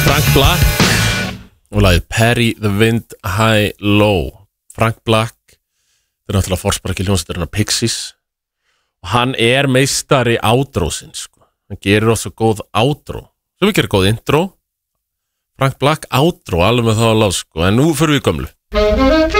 Frank Black og lagið Perry the Wind High Low. Frank Black er náttúrulega forsparki hljómsveitarinn Pixies og hann meistari outrósins sko. Hann gerir også góð outró sem við gerum góð intro. Frank Black outro alveg með þá að láta sko. En nú fyrir við gömlu.